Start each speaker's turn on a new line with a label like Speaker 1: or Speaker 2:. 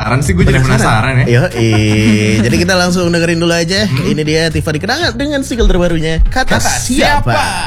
Speaker 1: Penasaran sih, gue jadi penasaran ya.
Speaker 2: Yo, jadi kita langsung dengerin dulu aja. Ini dia Tiffany Kenangan dengan single terbarunya Kata Siapa.